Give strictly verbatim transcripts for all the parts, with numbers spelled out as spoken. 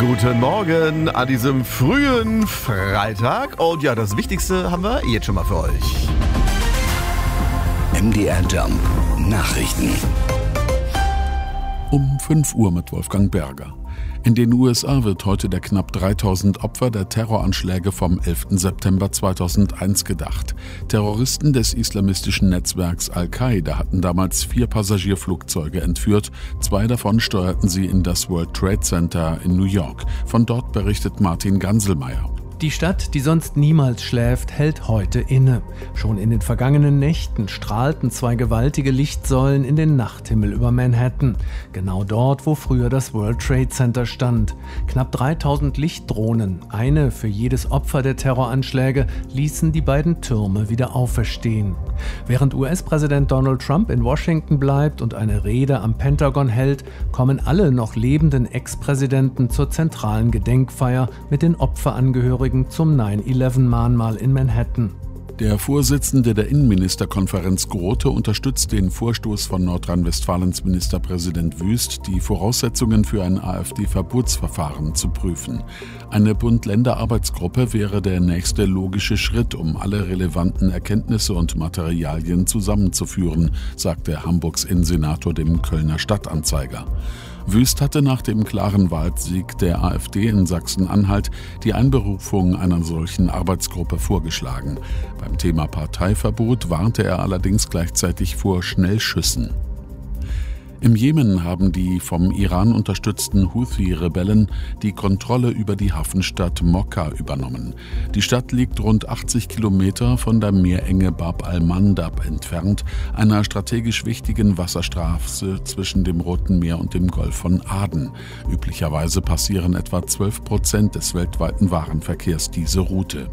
Guten Morgen an diesem frühen Freitag. Und ja, das Wichtigste haben wir jetzt schon mal für euch. M D R Jump Nachrichten. Um fünf Uhr mit Wolfgang Berger. In den U S A wird heute der knapp dreitausend Opfer der Terroranschläge vom elften September zweitausendeins gedacht. Terroristen des islamistischen Netzwerks Al-Qaida hatten damals vier Passagierflugzeuge entführt. Zwei davon steuerten sie in das World Trade Center in New York. Von dort berichtet Martin Ganselmeier. Die Stadt, die sonst niemals schläft, hält heute inne. Schon in den vergangenen Nächten strahlten zwei gewaltige Lichtsäulen in den Nachthimmel über Manhattan. Genau dort, wo früher das World Trade Center stand. Knapp dreitausend Lichtdrohnen, eine für jedes Opfer der Terroranschläge, ließen die beiden Türme wieder auferstehen. Während U S-Präsident Donald Trump in Washington bleibt und eine Rede am Pentagon hält, kommen alle noch lebenden Ex-Präsidenten zur zentralen Gedenkfeier mit den Opferangehörigen zum neun elf Mahnmal in Manhattan. Der Vorsitzende der Innenministerkonferenz Grote unterstützt den Vorstoß von Nordrhein-Westfalens Ministerpräsident Wüst, die Voraussetzungen für ein AfD-Verbotsverfahren zu prüfen. Eine Bund-Länder-Arbeitsgruppe wäre der nächste logische Schritt, um alle relevanten Erkenntnisse und Materialien zusammenzuführen, sagte Hamburgs Innensenator dem Kölner Stadtanzeiger. Wüst hatte nach dem klaren Wahlsieg der AfD in Sachsen-Anhalt die Einberufung einer solchen Arbeitsgruppe vorgeschlagen. Beim Thema Parteiverbot warnte er allerdings gleichzeitig vor Schnellschüssen. Im Jemen haben die vom Iran unterstützten Houthi-Rebellen die Kontrolle über die Hafenstadt Mokka übernommen. Die Stadt liegt rund achtzig Kilometer von der Meerenge Bab al-Mandab entfernt, einer strategisch wichtigen Wasserstraße zwischen dem Roten Meer und dem Golf von Aden. Üblicherweise passieren etwa zwölf Prozent des weltweiten Warenverkehrs diese Route.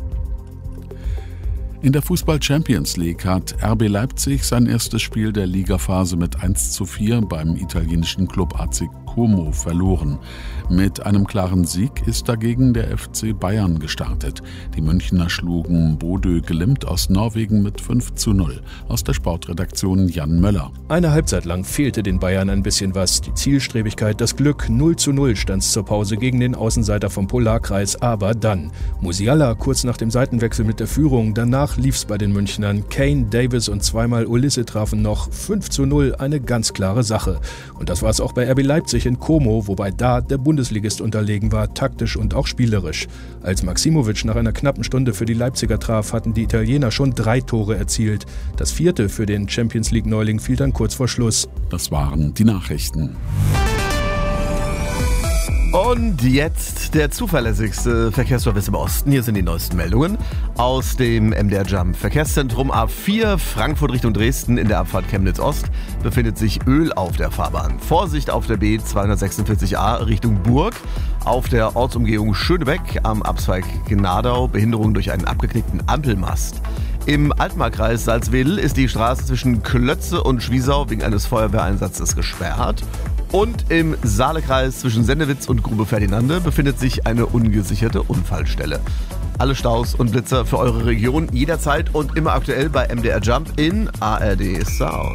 In der Fußball-Champions League hat R B Leipzig sein erstes Spiel der Ligaphase mit eins zu vier beim italienischen Club A C Como verloren. Mit einem klaren Sieg ist dagegen der F C Bayern gestartet. Die Münchner schlugen Bodø Glimt aus Norwegen mit fünf zu null. Aus der Sportredaktion Jan Möller. Eine Halbzeit lang fehlte den Bayern ein bisschen was. Die Zielstrebigkeit, das Glück. null zu null stand es zur Pause gegen den Außenseiter vom Polarkreis. Aber dann Musiala kurz nach dem Seitenwechsel mit der Führung. Danach lief's bei den Münchnern. Kane, Davis und zweimal Ulisse trafen noch. fünf zu null, eine ganz klare Sache. Und das war es auch bei R B Leipzig in Como, wobei da der Bundesligist unterlegen war, taktisch und auch spielerisch. Als Maximovic nach einer knappen Stunde für die Leipziger traf, hatten die Italiener schon drei Tore erzielt. Das vierte für den Champions-League-Neuling fiel dann kurz vor Schluss. Das waren die Nachrichten. Und jetzt der zuverlässigste Verkehrsservice im Osten. Hier sind die neuesten Meldungen aus dem M D R Jump Verkehrszentrum A vier Frankfurt Richtung Dresden. In der Abfahrt Chemnitz Ost befindet sich Öl auf der Fahrbahn. Vorsicht auf der B zweihundertsechsundvierzig A Richtung Burg. Auf der Ortsumgehung Schönebeck am Abzweig Gnadau Behinderung durch einen abgeknickten Ampelmast. Im Altmarkkreis Salzwedel ist die Straße zwischen Klötze und Schwiesau wegen eines Feuerwehreinsatzes gesperrt. Und im Saalekreis zwischen Sennewitz und Grube Ferdinande befindet sich eine ungesicherte Unfallstelle. Alle Staus und Blitzer für eure Region jederzeit und immer aktuell bei M D R Jump in A R D Sound.